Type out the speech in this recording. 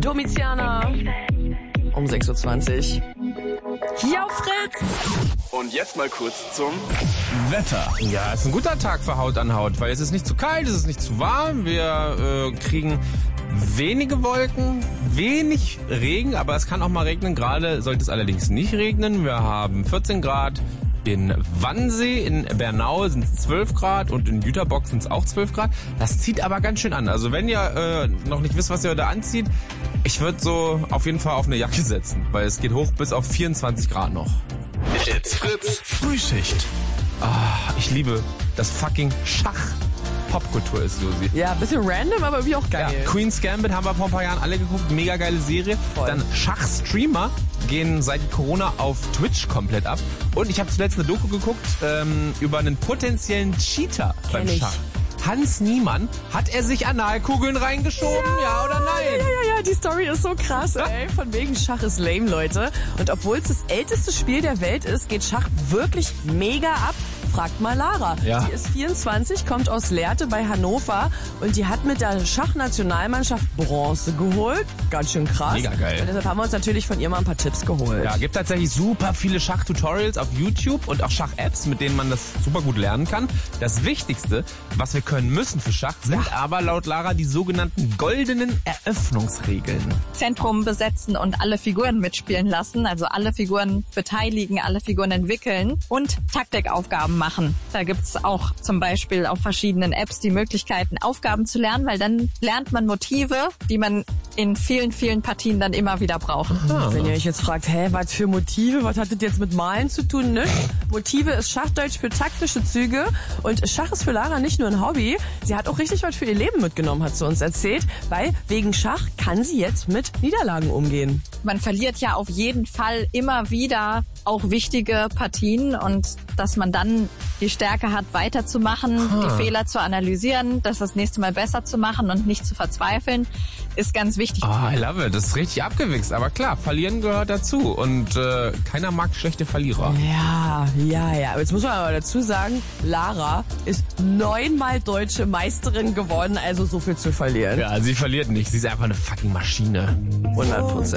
Domiziana um 6.20 Uhr. Hier auf Fritz. Und jetzt mal kurz zum Wetter. Ja, ist ein guter Tag für Haut an Haut, weil es ist nicht zu kalt, es ist nicht zu warm. Wir kriegen wenige Wolken, wenig Regen, aber es kann auch mal regnen. Gerade sollte es allerdings nicht regnen. Wir haben 14 Grad. In Wannsee, in Bernau sind es 12 Grad und in Jüterbock sind es auch 12 Grad. Das zieht aber ganz schön an. Also wenn ihr noch nicht wisst, was ihr da anzieht, ich würde so auf jeden Fall auf eine Jacke setzen, weil es geht hoch bis auf 24 Grad noch. It's Fritz Frühschicht. Ich liebe das fucking Schach. Popkultur ist Susi. Ja, ein bisschen random, aber irgendwie auch geil. Ja, Queen's Gambit haben wir vor ein paar Jahren alle geguckt. Mega geile Serie. Voll. Dann Schachstreamer gehen seit Corona auf Twitch komplett ab. Und ich habe zuletzt eine Doku geguckt über einen potenziellen Cheater beim ich. Schach. Hans Niemann, hat er sich Analkugeln reingeschoben, ja oder nein? Ja, die Story ist so krass, ey. Von wegen Schach ist lame, Leute. Und obwohl es das älteste Spiel der Welt ist, geht Schach wirklich mega ab. Fragt mal Lara. Ja. Die ist 24, kommt aus Lehrte bei Hannover und die hat mit der Schachnationalmannschaft Bronze geholt. Ganz schön krass. Mega geil. Und deshalb haben wir uns natürlich von ihr mal ein paar Tipps geholt. Ja, gibt tatsächlich super viele Schachtutorials auf YouTube und auch Schach-Apps, mit denen man das super gut lernen kann. Das Wichtigste, was wir können müssen für Schach, sind aber laut Lara die sogenannten goldenen Eröffnungsregeln. Zentrum besetzen und alle Figuren mitspielen lassen, also alle Figuren beteiligen, alle Figuren entwickeln und Taktikaufgaben machen. Da gibt's auch zum Beispiel auf verschiedenen Apps die Möglichkeiten, Aufgaben zu lernen, weil dann lernt man Motive, die man in vielen, vielen Partien dann immer wieder braucht. Wenn ihr euch jetzt fragt, was für Motive, was hat das jetzt mit Malen zu tun? Ne? Motive ist Schachdeutsch für taktische Züge und Schach ist für Lara nicht nur ein Hobby, sie hat auch richtig was für ihr Leben mitgenommen, hat sie uns erzählt, weil wegen Schach kann sie jetzt mit Niederlagen umgehen. Man verliert ja auf jeden Fall immer wieder auch wichtige Partien und dass man dann die Stärke hat, weiterzumachen, die Fehler zu analysieren, das nächste Mal besser zu machen und nicht zu verzweifeln, ist ganz wichtig. I love it. Das ist richtig abgewichst. Aber klar, verlieren gehört dazu. Und keiner mag schlechte Verlierer. Ja. Aber jetzt muss man aber dazu sagen, Lara ist 9-mal deutsche Meisterin geworden, also so viel zu verlieren. Ja, sie verliert nicht. Sie ist einfach eine fucking Maschine. 100%.